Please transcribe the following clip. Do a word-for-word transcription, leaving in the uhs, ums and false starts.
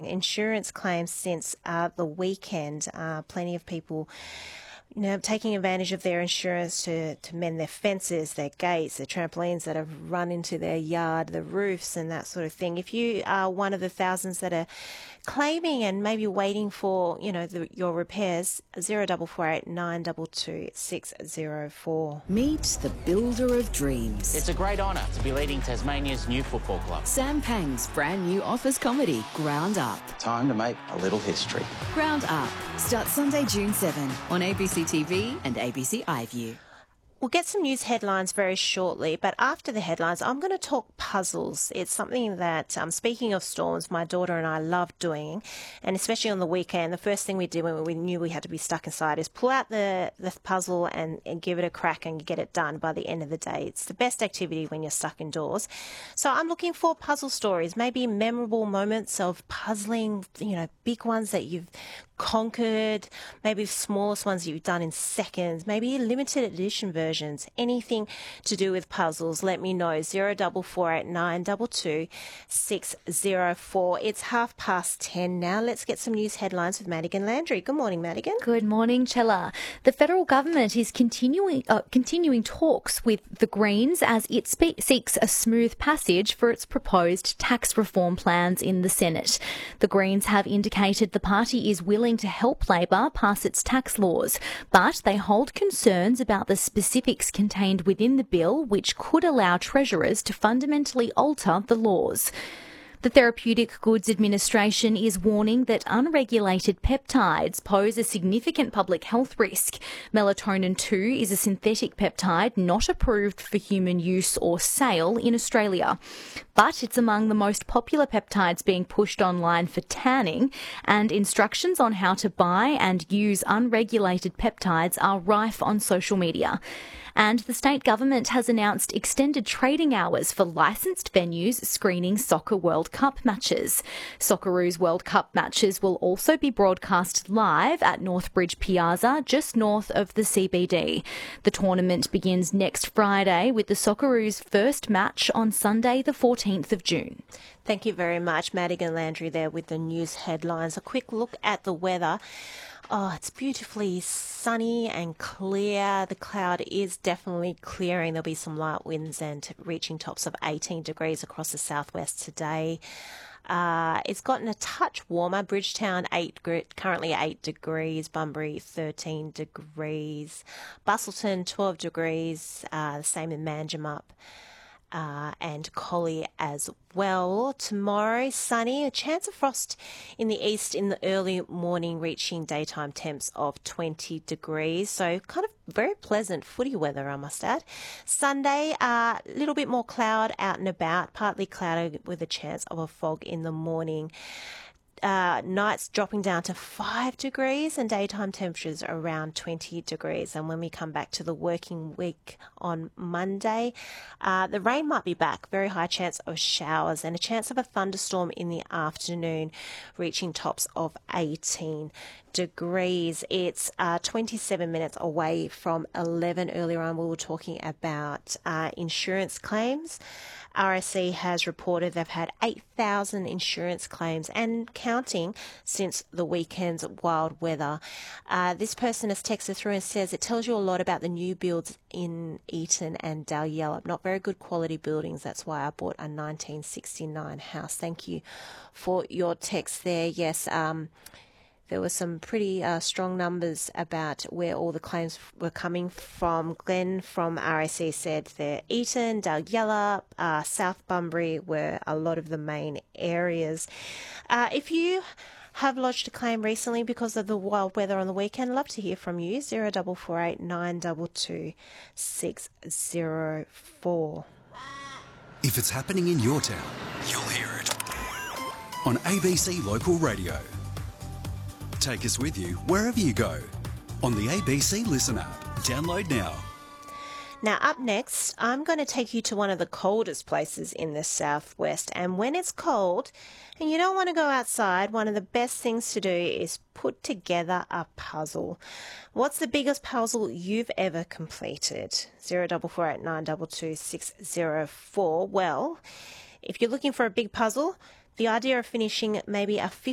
insurance claims since uh, the weekend. Uh, plenty of people, you know, taking advantage of their insurance to, to mend their fences, their gates, their trampolines that have run into their yard, the roofs and that sort of thing. If you are one of the thousands that are claiming and maybe waiting for, you know, the, your repairs, zero double four eight nine double two six zero four. Meet the builder of dreams. It's a great honour to be leading Tasmania's new football club. Sam Pang's brand new office comedy, Ground Up. Time to make a little history. Ground Up starts Sunday, June seventh on A B C T V and A B C iView. We'll get some news headlines very shortly, but after the headlines, I'm going to talk puzzles. It's something that, um, speaking of storms, my daughter and I love doing, and especially on the weekend, the first thing we did when we knew we had to be stuck inside is pull out the, the puzzle and, and give it a crack and get it done by the end of the day. It's the best activity when you're stuck indoors. So I'm looking for puzzle stories, maybe memorable moments of puzzling, you know, big ones that you've conquered, maybe smallest ones you've done in seconds, maybe limited edition versions, anything to do with puzzles. Let me know. Zero double four eight nine double two six zero four. It's half past ten now. Let's get some news headlines with Madigan Landry. Good morning, Madigan. Good morning, Chella. The federal government is continuing uh, continuing talks with the Greens as it spe- seeks a smooth passage for its proposed tax reform plans in the Senate. The Greens have indicated the party is willing to help Labor pass its tax laws, but they hold concerns about the specifics contained within the bill which could allow treasurers to fundamentally alter the laws. The Therapeutic Goods Administration is warning that unregulated peptides pose a significant public health risk. Melatonin two is a synthetic peptide not approved for human use or sale in Australia. But it's among the most popular peptides being pushed online for tanning, and instructions on how to buy and use unregulated peptides are rife on social media. And the state government has announced extended trading hours for licensed venues screening Soccer World Cup matches. Socceroos World Cup matches will also be broadcast live at Northbridge Piazza, just north of the C B D. The tournament begins next Friday with the Socceroos' first match on Sunday, the fourteenth of June. Thank you very much, Madigan Landry there with the news headlines. A quick look at the weather. Oh, it's beautifully sunny and clear. The cloud is definitely clearing. There'll be some light winds and reaching tops of eighteen degrees across the southwest today. Uh, it's gotten a touch warmer. Bridgetown, eight currently eight degrees. Bunbury, thirteen degrees. Bustleton, twelve degrees. Uh, the same in Manjimup. Uh, and Collie as well. Tomorrow, sunny, a chance of frost in the east in the early morning, reaching daytime temps of twenty degrees. So kind of very pleasant footy weather, I must add. Sunday, a uh, little bit more cloud out and about, partly cloudy with a chance of a fog in the morning. Uh, nights dropping down to five degrees and daytime temperatures around twenty degrees. And when we come back to the working week on Monday, uh, the rain might be back. Very high chance of showers and a chance of a thunderstorm in the afternoon, reaching tops of eighteen degrees. It's uh, twenty-seven minutes away from eleven. Earlier on, we were talking about uh, insurance claims. R S C has reported they've had eight thousand insurance claims and counting since the weekend's wild weather. Uh, this person has texted through and says it tells you a lot about the new builds in Eaton and Dalyellum. Not very good quality buildings. That's why I bought a nineteen sixty-nine house. Thank you for your text there. Yes, um, there were some pretty uh, strong numbers about where all the claims were coming from. Glenn from R S C said that Eaton, Dalyellum, uh, South Bunbury were a lot of the main areas. Uh, if you have lodged a claim recently because of the wild weather on the weekend, love to hear from you. Zero double four eight nine double two six zero four. If it's happening in your town, you'll hear it on A B C Local Radio. Take us with you wherever you go on the A B C Listen app. Download now. Now, up next, I'm going to take you to one of the coldest places in the southwest. And when it's cold and you don't want to go outside, one of the best things to do is put together a puzzle. What's the biggest puzzle you've ever completed? Zero double four eight nine double two six zero four. Well, if you're looking for a big puzzle, the idea of finishing maybe a